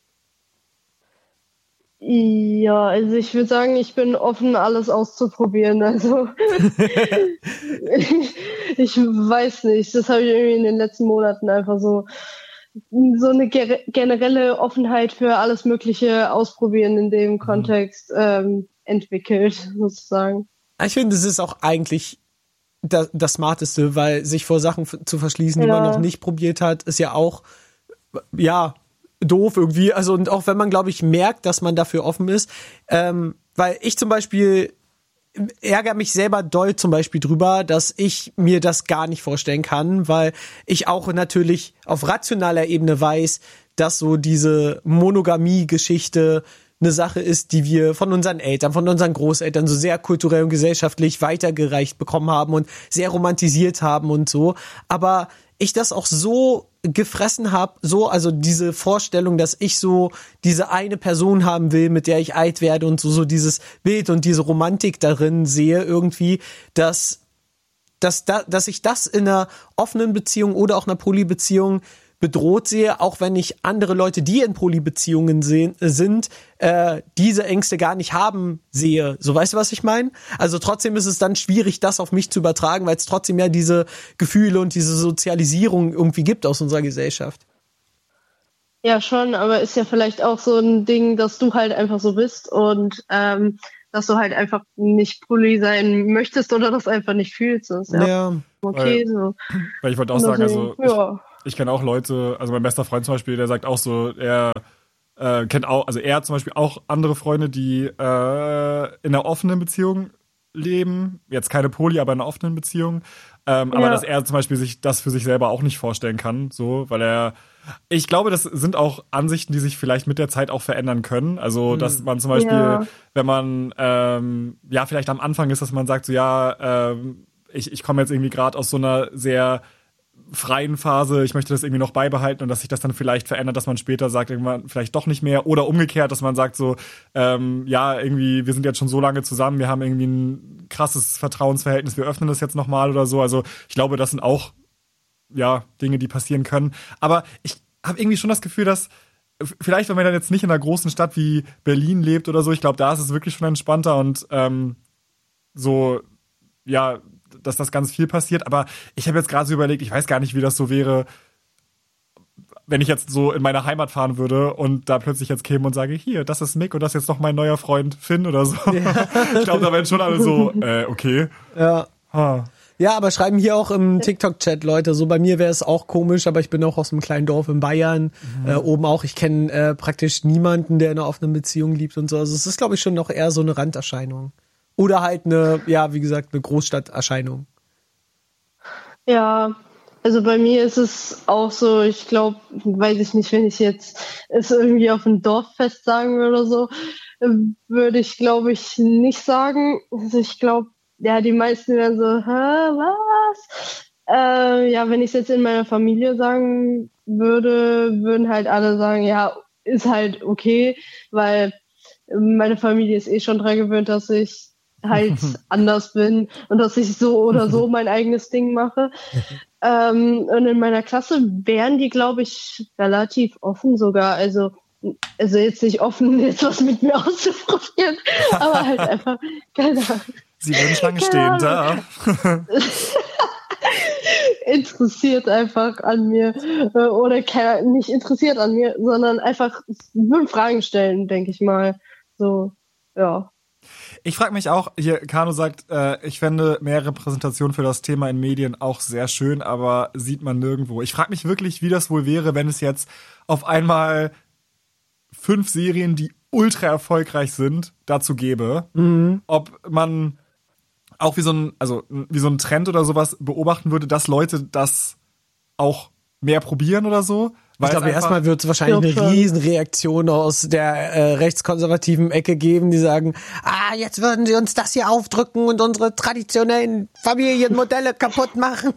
Ja, also ich würde sagen, ich bin offen, alles auszuprobieren. Also ich, ich weiß nicht, das habe ich irgendwie in den letzten Monaten einfach so so eine ge- generelle Offenheit für alles Mögliche ausprobieren in dem mhm. Kontext ähm, entwickelt, sozusagen. Ich finde, es ist auch eigentlich das, das Smarteste, weil sich vor Sachen f- zu verschließen, ja. die man noch nicht probiert hat, ist ja auch, ja, doof irgendwie. Also und auch wenn man, glaube ich, merkt, dass man dafür offen ist, ähm, weil ich zum Beispiel ärgere mich selber doll zum Beispiel drüber, dass ich mir das gar nicht vorstellen kann, weil ich auch natürlich auf rationaler Ebene weiß, dass so diese Monogamie-Geschichte eine Sache ist, die wir von unseren Eltern, von unseren Großeltern so sehr kulturell und gesellschaftlich weitergereicht bekommen haben und sehr romantisiert haben und so. Aber ich das auch so gefressen habe, so, also diese Vorstellung, dass ich so diese eine Person haben will, mit der ich alt werde und so, so dieses Bild und diese Romantik darin sehe irgendwie, dass, dass, da, dass ich das in einer offenen Beziehung oder auch einer Polybeziehung bedroht sehe, auch wenn ich andere Leute, die in Polybeziehungen sehen, sind, äh, diese Ängste gar nicht haben sehe. So, weißt du, was ich meine? Also trotzdem ist es dann schwierig, das auf mich zu übertragen, weil es trotzdem ja diese Gefühle und diese Sozialisierung irgendwie gibt aus unserer Gesellschaft. Ja, schon, aber ist ja vielleicht auch so ein Ding, dass du halt einfach so bist und ähm, dass du halt einfach nicht poly sein möchtest oder das einfach nicht fühlst. Das ist ja, Ja. okay. Weil, so. weil ich wollte auch sagen, also ja. ich, ich kenne auch Leute, also mein bester Freund zum Beispiel, der sagt auch so, er äh, kennt auch, also er hat zum Beispiel auch andere Freunde, die äh, in einer offenen Beziehung leben, jetzt keine Poly, aber in einer offenen Beziehung, ähm, aber Ja. dass er zum Beispiel sich das für sich selber auch nicht vorstellen kann, so, weil er, ich glaube, das sind auch Ansichten, die sich vielleicht mit der Zeit auch verändern können, also dass man zum Beispiel, Ja. wenn man ähm, ja vielleicht am Anfang ist, dass man sagt so, ja, ähm, ich, ich komme jetzt irgendwie gerade aus so einer sehr freien Phase, ich möchte das irgendwie noch beibehalten und dass sich das dann vielleicht verändert, dass man später sagt, irgendwann vielleicht doch nicht mehr oder umgekehrt, dass man sagt so, ähm, ja, irgendwie, wir sind jetzt schon so lange zusammen, wir haben irgendwie ein krasses Vertrauensverhältnis, wir öffnen das jetzt nochmal oder so, also ich glaube, das sind auch, ja, Dinge, die passieren können, aber ich habe irgendwie schon das Gefühl, dass vielleicht, wenn man dann jetzt nicht in einer großen Stadt wie Berlin lebt oder so, ich glaube, da ist es wirklich schon entspannter und ähm, so, ja, dass das ganz viel passiert, aber ich habe jetzt gerade so überlegt, ich weiß gar nicht, wie das so wäre, wenn ich jetzt so in meine Heimat fahren würde und da plötzlich jetzt käme und sage, hier, das ist Mick und das ist jetzt noch mein neuer Freund Finn oder so. Ja. Ich glaube, da wären schon alle so, äh, okay. Ja. Ha. Ja, aber schreiben hier auch im TikTok-Chat Leute, so bei mir wäre es auch komisch, aber ich bin auch aus einem kleinen Dorf in Bayern, mhm. äh, oben auch, ich kenne äh, praktisch niemanden, der in einer offenen Beziehung liebt und so, also es ist, glaube ich, schon noch eher so eine Randerscheinung. Oder halt eine, ja, wie gesagt, eine Großstadterscheinung. Ja, also bei mir ist es auch so, ich glaube, weiß ich nicht, wenn ich jetzt es irgendwie auf ein Dorffest sagen würde oder so, würde ich, glaube ich, nicht sagen. Also ich glaube, ja, die meisten werden so, hä, was? Äh, ja, wenn ich es jetzt in meiner Familie sagen würde, würden halt alle sagen, ja, ist halt okay, weil meine Familie ist eh schon dran gewöhnt, dass ich halt anders bin und dass ich so oder so mein eigenes Ding mache. ähm, und in meiner Klasse wären die, glaube ich, relativ offen sogar. Also, also jetzt nicht offen, jetzt was mit mir auszuprobieren, aber halt einfach, keine Ahnung. Sie würden Schlange stehen, da. Interessiert einfach an mir. Oder keine, nicht interessiert an mir, sondern einfach würden Fragen stellen, denke ich mal. So, ja. Ich frage mich auch, hier, Kano sagt, äh, ich fände mehr Repräsentation für das Thema in Medien auch sehr schön, aber sieht man nirgendwo. Ich frage mich wirklich, wie das wohl wäre, wenn es jetzt auf einmal fünf Serien, die ultra erfolgreich sind, dazu gäbe. Mhm. Ob man auch wie so ein, also wie so ein Trend oder sowas beobachten würde, dass Leute das auch mehr probieren oder so. Ich glaube, erstmal wird es wahrscheinlich eine Riesenreaktion aus der äh, rechtskonservativen Ecke geben, die sagen, ah, jetzt würden sie uns das hier aufdrücken und unsere traditionellen Familienmodelle kaputt machen.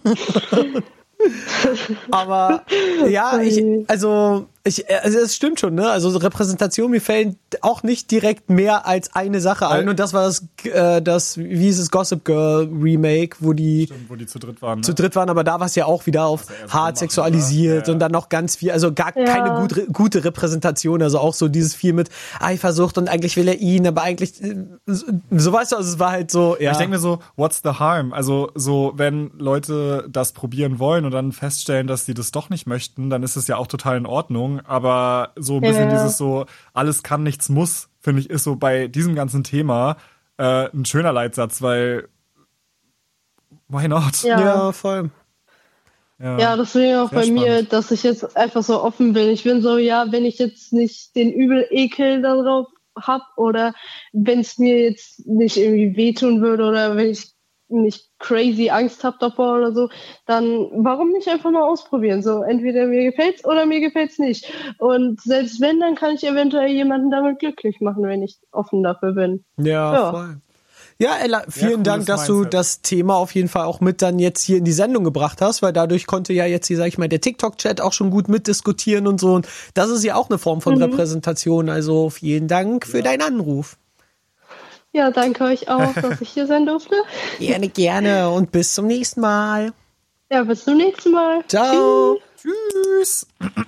Aber ja, ich, also ich, also es stimmt schon, ne? Also Repräsentation, mir fällt auch nicht direkt mehr als eine Sache ein. Und das war das, äh, das, wie hieß es, Gossip Girl Remake, wo die, stimmt, wo die zu dritt waren. Ne? Zu dritt waren, aber da war es ja auch wieder auf ja hart so sexualisiert ja. und dann noch ganz viel, also gar ja. keine gut, gute Repräsentation, also auch so dieses viel mit Eifersucht und eigentlich will er ihn, aber eigentlich, so weißt du, also es war halt so, ja. Ich denke mir so, what's the harm? Also so, wenn Leute das probieren wollen und dann feststellen, dass sie das doch nicht möchten, dann ist es ja auch total in Ordnung. Aber so ein bisschen ja. dieses so, alles kann, nichts muss, finde ich, ist so bei diesem ganzen Thema äh, ein schöner Leitsatz, weil why not? Ja, ja voll. Ja, ja deswegen auch Sehr bei spannend. mir, dass ich jetzt einfach so offen bin. Ich bin so, ja, wenn ich jetzt nicht den Übelekel darauf hab oder wenn es mir jetzt nicht irgendwie wehtun würde oder wenn ich nicht crazy Angst hab davor oder so, dann warum nicht einfach mal ausprobieren? So, entweder mir gefällt's oder mir gefällt's nicht. Und selbst wenn, dann kann ich eventuell jemanden damit glücklich machen, wenn ich offen dafür bin. Ja, ja. voll. Ja, Ella, vielen ja, Dank, dass Mindset. du das Thema auf jeden Fall auch mit dann jetzt hier in die Sendung gebracht hast, weil dadurch konnte ja jetzt hier, sag ich mal, der TikTok-Chat auch schon gut mitdiskutieren und so. Und das ist ja auch eine Form von mhm. Repräsentation. Also vielen Dank für ja. deinen Anruf. Ja, danke euch auch, dass ich hier sein durfte. Gerne, gerne und bis zum nächsten Mal. Ja, bis zum nächsten Mal. Ciao. Tschüss. Tschüss.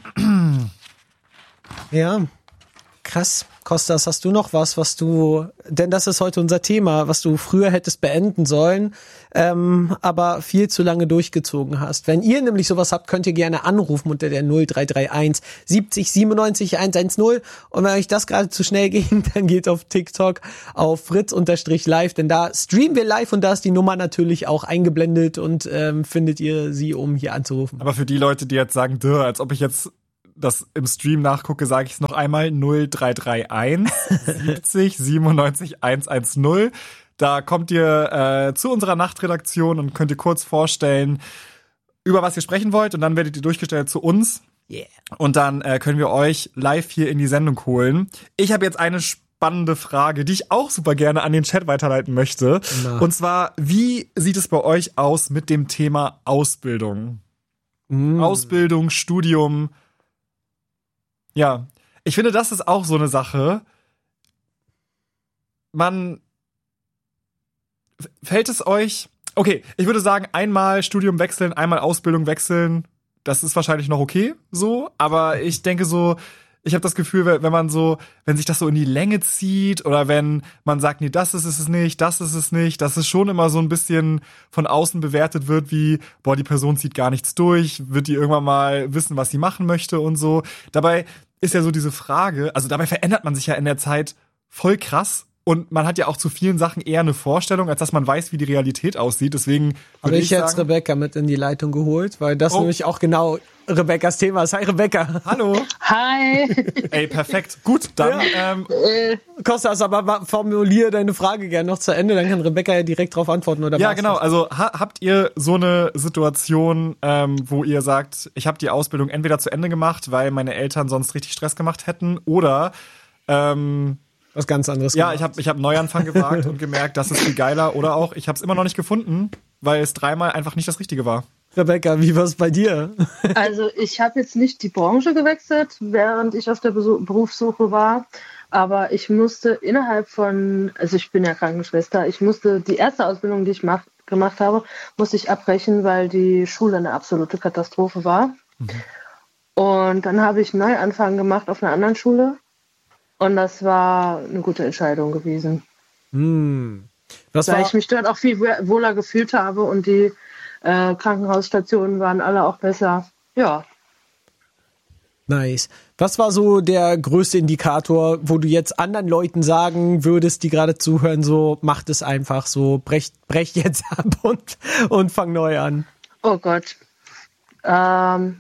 Ja, krass. Kostas, hast du noch was, was du, denn das ist heute unser Thema, was du früher hättest beenden sollen, ähm, aber viel zu lange durchgezogen hast. Wenn ihr nämlich sowas habt, könnt ihr gerne anrufen unter der null drei drei eins siebzig siebenundneunzig hundertzehn. Und wenn euch das gerade zu schnell ging, dann geht auf TikTok auf fritz-live, denn da streamen wir live und da ist die Nummer natürlich auch eingeblendet und ähm, findet ihr sie, um hier anzurufen. Aber für die Leute, die jetzt sagen, Dürr, als ob ich jetzt das im Stream nachgucke, sage ich es noch einmal, null drei drei eins siebzig siebenundneunzig hundertzehn. Da kommt ihr äh, zu unserer Nachtredaktion und könnt ihr kurz vorstellen, über was ihr sprechen wollt und dann werdet ihr durchgestellt zu uns. Yeah. Und dann äh, können wir euch live hier in die Sendung holen. Ich habe jetzt eine spannende Frage, die ich auch super gerne an den Chat weiterleiten möchte. Na. Und zwar, wie sieht es bei euch aus mit dem Thema Ausbildung? Mm. Ausbildung, Studium. Ja, ich finde, das ist auch so eine Sache. Man, fällt es euch, okay, ich würde sagen, einmal Studium wechseln, einmal Ausbildung wechseln, das ist wahrscheinlich noch okay, so, aber ich denke so, ich habe das Gefühl, wenn man so, wenn sich das so in die Länge zieht oder wenn man sagt, nee, das ist es nicht, das ist es nicht, dass es schon immer so ein bisschen von außen bewertet wird, wie, boah, die Person zieht gar nichts durch, wird die irgendwann mal wissen, was sie machen möchte und so. Dabei ist ja so diese Frage, also dabei verändert man sich ja in der Zeit voll krass. Und man hat ja auch zu vielen Sachen eher eine Vorstellung, als dass man weiß, wie die Realität aussieht. Deswegen habe ich, ich jetzt sagen, Rebecca mit in die Leitung geholt, weil das oh. nämlich auch genau Rebeccas Thema ist. Hi Rebecca. Hallo. Hi. Ey, perfekt. Gut, dann Ja. ähm, Äh, Kostas, aber formulier deine Frage gerne noch zu Ende, dann kann Rebecca ja direkt drauf antworten. Oder ja, war's genau. das? Also ha- habt ihr so eine Situation, ähm, wo ihr sagt, ich habe die Ausbildung entweder zu Ende gemacht, weil meine Eltern sonst richtig Stress gemacht hätten, oder ähm, was ganz anderes. ja, gemacht. ich habe ich hab Neuanfang gewagt und gemerkt, das ist viel geiler. Oder auch, ich habe es immer noch nicht gefunden, weil es dreimal einfach nicht das Richtige war. Rebecca, wie war's bei dir? Also ich habe jetzt nicht die Branche gewechselt, während ich auf der Besu- Berufssuche war, aber ich musste innerhalb von, also ich bin ja Krankenschwester, ich musste die erste Ausbildung, die ich mach, gemacht habe, musste ich abbrechen, weil die Schule eine absolute Katastrophe war. Mhm. Und dann habe ich einen Neuanfang gemacht auf einer anderen Schule und das war eine gute Entscheidung gewesen. Hm. Was weil war? ich mich dort auch viel wohler gefühlt habe und die äh, Krankenhausstationen waren alle auch besser. Ja. Nice. Was war so der größte Indikator, wo du jetzt anderen Leuten sagen würdest, die gerade zuhören, so macht es einfach, so brecht brech jetzt ab und, und fang neu an? Oh Gott. Ähm,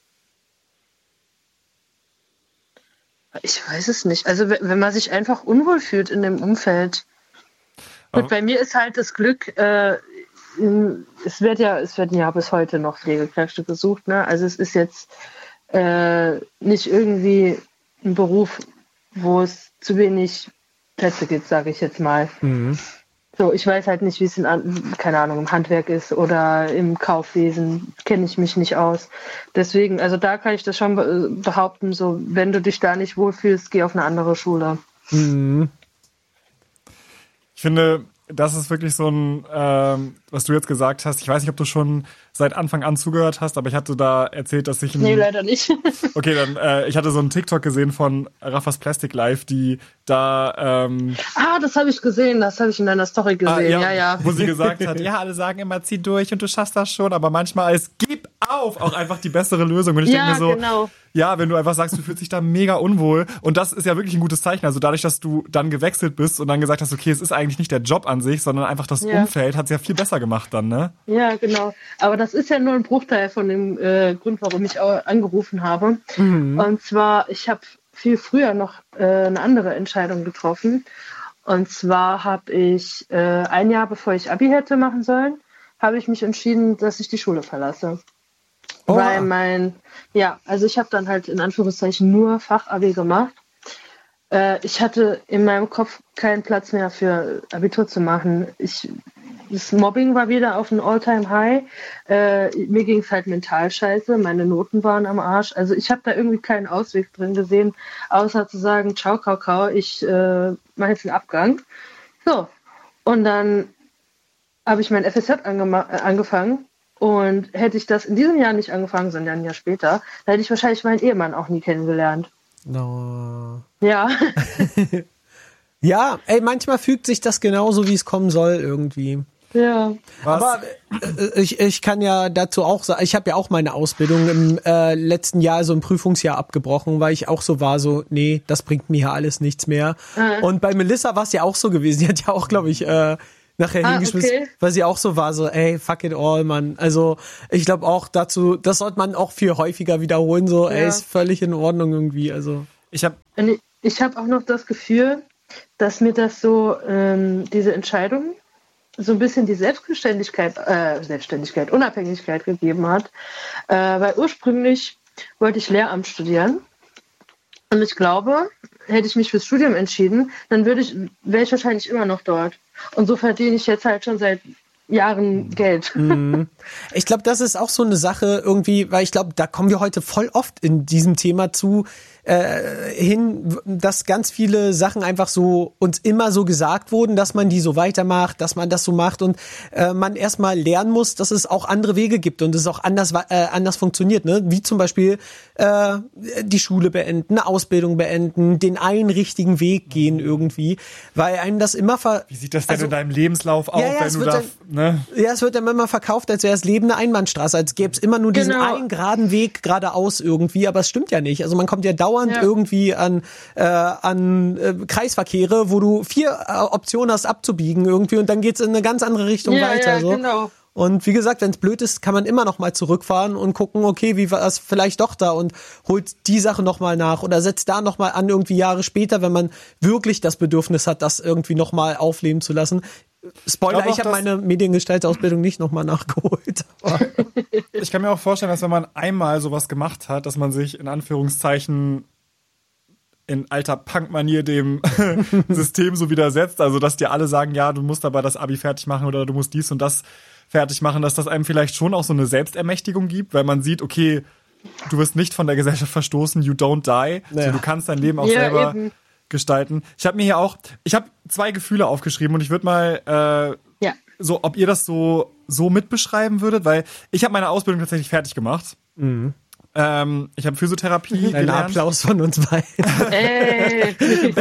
ich weiß es nicht. Also wenn man sich einfach unwohl fühlt in dem Umfeld. Und bei mir ist halt das Glück, äh, es wird ja, es werden ja bis heute noch Pflegekräfte gesucht, ne? Also es ist jetzt äh, nicht irgendwie ein Beruf, wo es zu wenig Plätze gibt, sage ich jetzt mal. Mhm. So, ich weiß halt nicht, wie es in, keine Ahnung, im Handwerk ist oder im Kaufwesen, kenne ich mich nicht aus. Deswegen, also da kann ich das schon behaupten, so, wenn du dich da nicht wohlfühlst, geh auf eine andere Schule. Mhm. Ich finde, das ist wirklich so ein, ähm, was du jetzt gesagt hast. Ich weiß nicht, ob du schon seit Anfang an zugehört hast, aber ich hatte da erzählt, dass ich... Ein, nee, leider nicht. Okay, dann, äh, ich hatte so einen TikTok gesehen von Raffas Plastic Life, die da... Ähm, ah, das habe ich gesehen, das habe ich in deiner Story gesehen, ah, ja, ja, ja. Wo sie gesagt hat, ja, alle sagen immer, zieh durch und du schaffst das schon, aber manchmal ist, gib auf, auch einfach die bessere Lösung. Und ich ja, denke mir so, genau. Ja, wenn du einfach sagst, du fühlst dich da mega unwohl. Und das ist ja wirklich ein gutes Zeichen. Also dadurch, dass du dann gewechselt bist und dann gesagt hast, okay, es ist eigentlich nicht der Job an sich, sondern einfach das ja. Umfeld, hat es ja viel besser gemacht dann, ne? Ja, genau. Aber das ist ja nur ein Bruchteil von dem äh, Grund, warum ich auch angerufen habe. Mhm. Und zwar, ich habe viel früher noch äh, eine andere Entscheidung getroffen. Und zwar habe ich äh, ein Jahr, bevor ich Abi hätte machen sollen, habe ich mich entschieden, dass ich die Schule verlasse. Oh. Weil mein, ja, also ich habe dann halt in Anführungszeichen nur Fachabi gemacht. Äh, ich hatte in meinem Kopf keinen Platz mehr für Abitur zu machen. Ich, das Mobbing war wieder auf ein All-Time-High. Äh, mir ging es halt mental scheiße, meine Noten waren am Arsch. Also ich habe da irgendwie keinen Ausweg drin gesehen, außer zu sagen, ciao, Kakao, ich äh, mache jetzt einen Abgang. So, und dann habe ich mein F S J angema- äh, angefangen. Und hätte ich das in diesem Jahr nicht angefangen, sondern ein Jahr später, dann hätte ich wahrscheinlich meinen Ehemann auch nie kennengelernt. No. Ja. Ja, ey, manchmal fügt sich das genauso, wie es kommen soll irgendwie. Ja. Was? Aber äh, ich, ich kann ja dazu auch sagen, ich habe ja auch meine Ausbildung im äh, letzten Jahr, so ein Prüfungsjahr abgebrochen, weil ich auch so war, so, nee, das bringt mir hier alles nichts mehr. Äh. Und bei Melissa war es ja auch so gewesen, die hat ja auch, glaube ich, äh, nachher Ah, hingeschmissen, okay. weil sie auch so war, so, ey, fuck it all, Mann. Also ich glaube auch dazu, das sollte man auch viel häufiger wiederholen, so, ey, Ja. ist völlig in Ordnung irgendwie, also. Ich habe Und ich habe auch noch das Gefühl, dass mir das so, ähm, diese Entscheidung so ein bisschen die Selbstständigkeit, äh, Selbstständigkeit, Unabhängigkeit gegeben hat. Äh, weil ursprünglich wollte ich Lehramt studieren. Und ich glaube, hätte ich mich fürs Studium entschieden, dann würde ich, wäre ich wahrscheinlich immer noch dort. Und so verdiene ich jetzt halt schon seit Jahren Geld. Ich glaube, das ist auch so eine Sache irgendwie, weil ich glaube, da kommen wir heute voll oft in diesem Thema zu äh, hin, dass ganz viele Sachen einfach so uns immer so gesagt wurden, dass man die so weitermacht, dass man das so macht und äh, man erstmal lernen muss, dass es auch andere Wege gibt und es auch anders äh, anders funktioniert, ne? Wie zum Beispiel äh, die Schule beenden, eine Ausbildung beenden, den einen richtigen Weg gehen irgendwie, weil einem das immer ver Wie sieht das denn also, in deinem Lebenslauf aus, ja, ja, wenn es du wird da, dann- ne? Ja, es wird dann immer verkauft, als wäre das Leben eine Einbahnstraße, als gäbe es immer nur diesen Genau. einen geraden Weg geradeaus irgendwie, aber es stimmt ja nicht. Also man kommt ja dauernd Ja. irgendwie an äh, an äh, Kreisverkehre, wo du vier äh, Optionen hast abzubiegen irgendwie und dann geht's in eine ganz andere Richtung Ja, weiter. ja, so. genau. Und wie gesagt, wenn es blöd ist, kann man immer noch mal zurückfahren und gucken, okay, wie war es vielleicht doch da und holt die Sache noch mal nach oder setzt da noch mal an irgendwie Jahre später, wenn man wirklich das Bedürfnis hat, das irgendwie noch mal aufleben zu lassen. Spoiler, Ich glaub auch, ich habe dass- meine Mediengestalterausbildung nicht noch mal nachgeholt. Aber Ich kann mir auch vorstellen, dass wenn man einmal sowas gemacht hat, dass man sich in Anführungszeichen in alter Punk-Manier dem System so widersetzt. Also, dass dir alle sagen, ja, du musst aber das Abi fertig machen oder du musst dies und das fertig machen, dass das einem vielleicht schon auch so eine Selbstermächtigung gibt, weil man sieht, okay, du wirst nicht von der Gesellschaft verstoßen, you don't die. Ja. So, du kannst dein Leben auch Ja, selber eben. gestalten. Ich habe mir hier auch, ich habe zwei Gefühle aufgeschrieben und ich würde mal äh, Ja. so, ob ihr das so so mitbeschreiben würdet, weil ich habe meine Ausbildung tatsächlich fertig gemacht. Ähm, ich habe Physiotherapie ein gelernt. Applaus von uns beiden. Ey.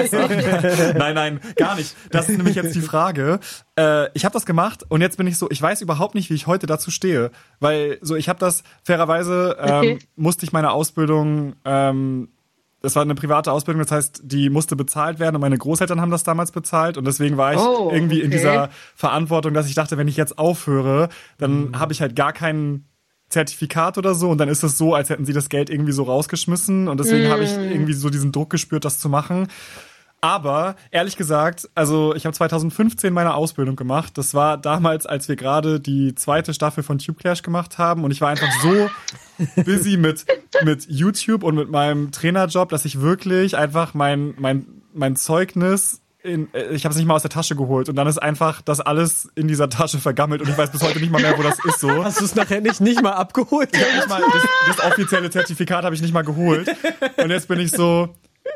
Nein, nein, gar nicht. Das ist nämlich jetzt die Frage. Äh, ich habe das gemacht und jetzt bin ich so, ich weiß überhaupt nicht, wie ich heute dazu stehe, weil so ich habe das fairerweise ähm, Okay. musste ich meine Ausbildung ähm, das war eine private Ausbildung, das heißt, die musste bezahlt werden und meine Großeltern haben das damals bezahlt und deswegen war ich Oh, irgendwie in okay. dieser Verantwortung, dass ich dachte, wenn ich jetzt aufhöre, dann habe ich halt gar kein Zertifikat oder so und dann ist es so, als hätten sie das Geld irgendwie so rausgeschmissen und deswegen habe ich irgendwie so diesen Druck gespürt, das zu machen. Aber ehrlich gesagt, also ich habe zwanzig fünfzehn meine Ausbildung gemacht. Das war damals, als wir gerade die zweite Staffel von Tube Clash gemacht haben und ich war einfach so busy mit mit YouTube und mit meinem Trainerjob, dass ich wirklich einfach mein mein mein Zeugnis in, äh, ich habe es nicht mal aus der Tasche geholt und dann ist einfach das alles in dieser Tasche vergammelt und ich weiß bis heute nicht mal mehr, wo das ist so. Hast du es nachher nicht, nicht mal abgeholt? Ich hab nicht mal, das, das offizielle Zertifikat habe ich nicht mal geholt und jetzt bin ich so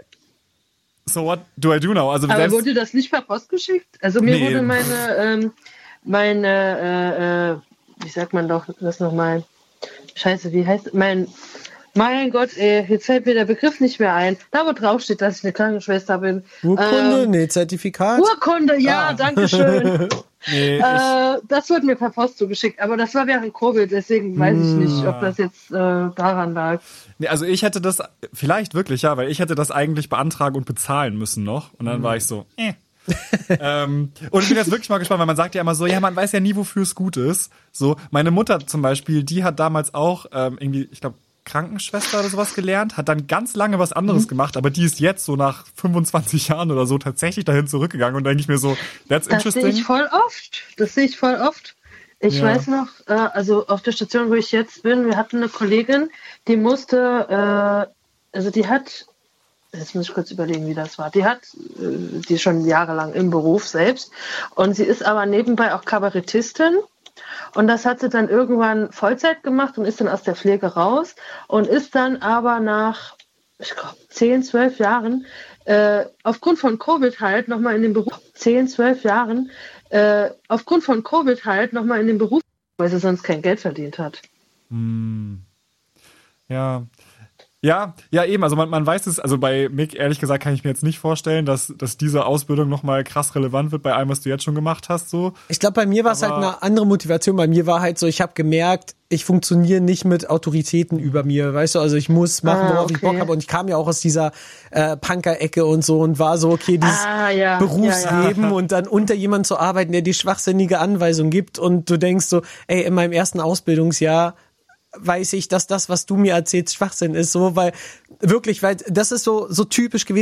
so what do I do now? Also Aber selbst, wurde das nicht per Post geschickt? Also mir Nee. wurde meine, ähm, meine, äh, äh, wie sagt man doch das nochmal? Scheiße, wie heißt mein, mein Gott, ey, jetzt fällt mir der Begriff nicht mehr ein. Da wo drauf steht, dass ich eine Krankenschwester bin. Urkunde? Ähm, Nee, Zertifikat? Urkunde, ja, Ah. danke schön. nee, ich, äh, das wurde mir per Post zugeschickt, aber das war während Covid, deswegen weiß ich nicht, ob das jetzt äh, daran lag. nee, also ich hätte das vielleicht wirklich, ja, weil ich hätte das eigentlich beantragen und bezahlen müssen noch und dann war ich so, äh. ähm, und ich bin jetzt wirklich mal gespannt, weil man sagt ja immer so, ja, man weiß ja nie, wofür es gut ist. So, meine Mutter zum Beispiel, die hat damals auch ähm, irgendwie, ich glaube, Krankenschwester oder sowas gelernt, hat dann ganz lange was anderes gemacht, aber die ist jetzt so nach fünfundzwanzig Jahren oder so tatsächlich dahin zurückgegangen und denke ich mir so, that's Das sehe ich interesting. voll oft. Das sehe ich voll oft. Ich Ja. weiß noch, äh, also auf der Station, wo ich jetzt bin, wir hatten eine Kollegin, die musste, äh, also die hat, jetzt muss ich kurz überlegen, wie das war, die hat, äh, die ist schon jahrelang im Beruf selbst und sie ist aber nebenbei auch Kabarettistin. Und das hat sie dann irgendwann Vollzeit gemacht und ist dann aus der Pflege raus und ist dann aber nach, ich glaube, zehn, zwölf Jahren äh, aufgrund von Covid halt nochmal in den Beruf, zehn, zwölf Jahren, äh, aufgrund von Covid halt nochmal in den Beruf weil sie sonst kein Geld verdient hat. Hm. Ja. Ja, ja eben, also man, man weiß es, also bei Mick, ehrlich gesagt, kann ich mir jetzt nicht vorstellen, dass, dass diese Ausbildung nochmal krass relevant wird bei allem, was du jetzt schon gemacht hast, so. Ich glaube, bei mir war es halt eine andere Motivation. Bei mir war halt so, ich habe gemerkt, ich funktioniere nicht mit Autoritäten über mir, weißt du, also ich muss machen, worauf ah, okay. ich Bock habe, und ich kam ja auch aus dieser äh, Punker-Ecke und so und war so, okay, dieses ah, ja, Berufsleben ja, ja. und dann unter jemandem zu arbeiten, der dir schwachsinnige Anweisungen gibt, und du denkst so, ey, in meinem ersten Ausbildungsjahr weiß ich, dass das, was du mir erzählst, Schwachsinn ist, so, weil wirklich, weil das ist so so typisch gewesen.